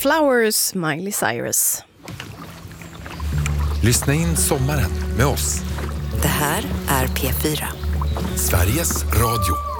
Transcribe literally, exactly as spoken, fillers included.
Flowers, Miley Cyrus. Lyssna in sommaren med oss. Det här är P fyra. Sveriges Radio.